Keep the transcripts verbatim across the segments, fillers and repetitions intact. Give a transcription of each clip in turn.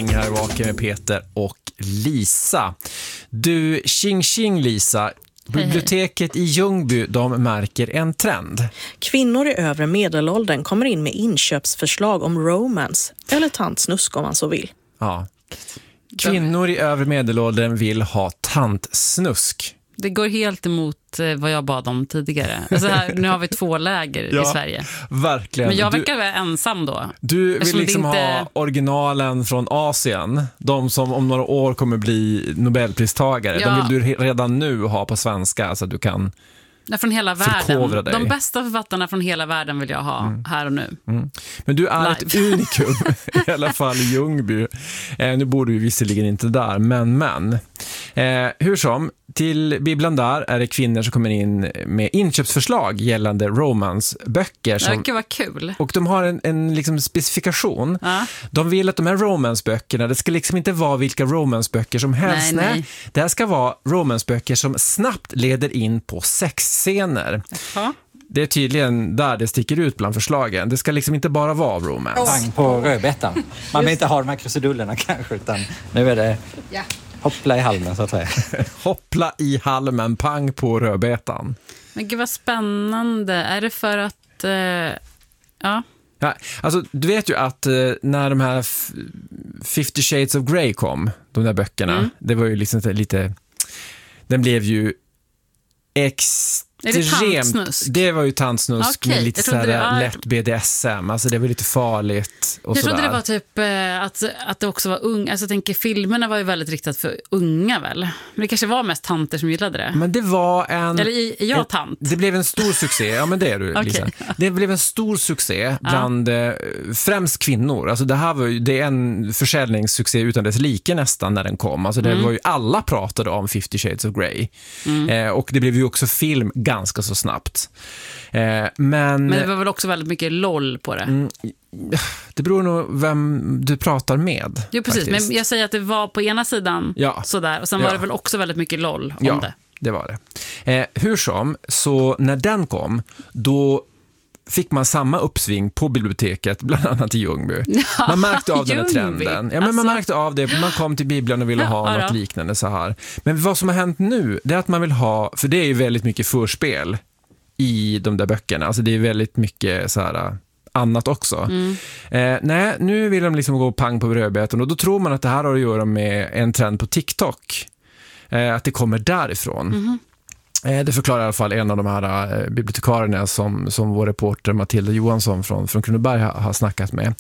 gäng här vaken med Peter och Lisa. Du, tjing tjing Lisa. Biblioteket i Ljungby, de märker en trend. Kvinnor i övre medelåldern kommer in med inköpsförslag om romance eller tantsnusk om man så vill. Ja. Kvinnor i övre medelåldern vill ha tantsnusk. Det går helt emot vad jag bad om tidigare. Alltså här, nu har vi två läger ja, i Sverige. Verkligen. Men jag verkar vara ensam då. Du vill liksom inte... ha originalen från Asien. De som om några år kommer bli Nobelpristagare. Ja. De vill du redan nu ha på svenska så att du kan... Ja, från hela världen. De bästa författarna från hela världen vill jag ha mm. här och nu. Mm. Men du är Live. Ett unikum i alla fall i Ljungby. Eh, nu bor du ju visserligen inte där, men men. Eh, hur som, till bibblan där är det kvinnor som kommer in med inköpsförslag gällande romanceböcker. Som, det var kul. Och de har en, en liksom specifikation. Ja. De vill att de här romanceböckerna, det ska liksom inte vara vilka romanceböcker som helst. Nej, nej. nej. Det här ska vara romanceböcker som snabbt leder in på sexscener. Jaha. Det är tydligen där det sticker ut bland förslagen. Det ska liksom inte bara vara romance. Pang på rödbetan. Man vill inte ha de här krusidullerna kanske, utan nu är det... Ja. Hoppla i halmen så att säga. Hoppla i halmen, pang på rödbetan. Men gud vad spännande. Är det för att... Uh, ja. ja. Alltså, du vet ju att uh, när de här Fifty Shades of Grey kom, de där böckerna, mm. det var ju liksom lite... Den blev ju extremt... Är det tantsnusk? Det var ju tantsnusk okay. med lite så här var... lätt B D S M. Alltså det var lite farligt och jag sådär. trodde det var typ eh, att, att det också var unga. Alltså jag tänker, filmerna var ju väldigt riktat för unga väl. Men det kanske var mest tanter som gillade det. Men det var en... Eller är jag tant? Det blev en stor succé. Ja, men det är du, Lisa. Okay. Det blev en stor succé bland ja. främst kvinnor. Alltså det här var ju, det är en försäljningssuccé utan dess like nästan när den kom. Alltså det mm. var ju, alla pratade om Fifty Shades of Grey. Mm. Eh, och det blev ju också film ganska så snabbt. Eh, men, men det var väl också väldigt mycket LOL på det. Mm, det beror nog vem du pratar med. Jo, precis. Faktiskt. Men jag säger att det var på ena sidan ja. sådär. Och sen ja. var det väl också väldigt mycket LOL om ja, det. det var det. Eh, hur som, så när den kom, då fick man samma uppsving på biblioteket, bland annat i Ljungby. Man märkte av den här trenden. Ja, men alltså... Man märkte av det. Man kom till bibblan och ville ha ja, något liknande så här. Men vad som har hänt nu, det är att man vill ha, för det är ju väldigt mycket förspel i de där böckerna. Alltså det är väldigt mycket så här annat också. Mm. Eh, nej, nu vill de liksom gå pang på rödbetan och då tror man att det här har att göra med en trend på TikTok. Eh, att det kommer därifrån. Mm. Det förklarar i alla fall en av de här eh, bibliotekarierna som, som vår reporter Matilda Johansson från, från Kronoberg har, har snackat med.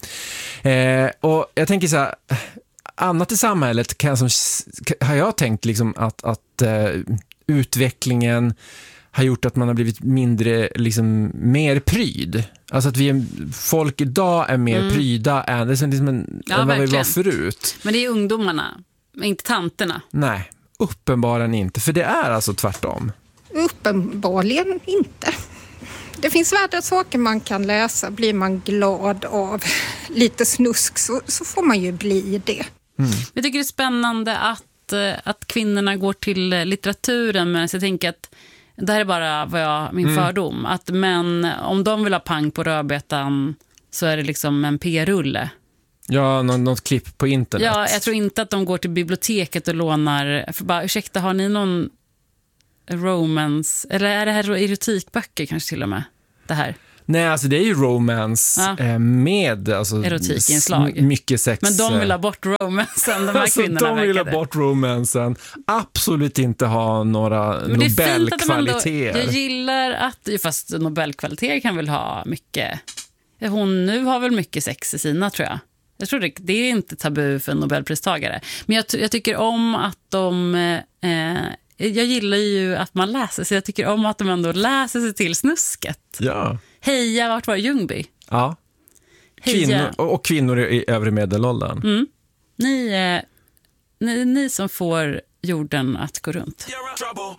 Eh, och jag tänker så här, annat i samhället kan, som, har jag tänkt liksom att, att eh, utvecklingen har gjort att man har blivit mindre, liksom mer pryd. Alltså att vi är, folk idag är mer mm. pryda än, det är liksom en, ja, än vad vi var förut. Men det är ungdomarna, inte tanterna. Nej, uppenbarligen inte. För det är alltså tvärtom. Uppenbarligen inte. Det finns värre saker man kan läsa. Blir man glad av lite snusk så, så får man ju bli det. Mm. Jag tycker det är spännande att, att kvinnorna går till litteraturen, men jag tänker att det här är bara vad jag, min mm. fördom. Att män, om de vill ha pang på rödbetan så är det liksom en p-rulle. Ja, något, något klipp på internet. Ja, jag tror inte att de går till biblioteket och lånar, för bara, ursäkta, har ni någon romance, eller är det här erotikböcker kanske till och med, det här? Nej, alltså det är ju romance ja. med alltså, erotikinslag. Mycket sex. Men de vill ha bort romancen, de här alltså, kvinnorna de vill verkade. ha bort romancen. Absolut inte ha några Nobelkvaliteter. Jag gillar att, fast Nobelkvaliteter kan väl ha mycket. Hon nu har väl mycket sex i sina, tror jag. Jag tror det, det är inte tabu för Nobelpristagare. Men jag, jag tycker om att de... Eh, jag gillar ju att man läser, så jag tycker om att de ändå läser sig till snusket. Ja. Heja, vart var det? Ljungby? Ja. Kvinnor, och kvinnor i övre medelåldern. Mm. Ni, eh, ni, ni som får jorden att gå runt.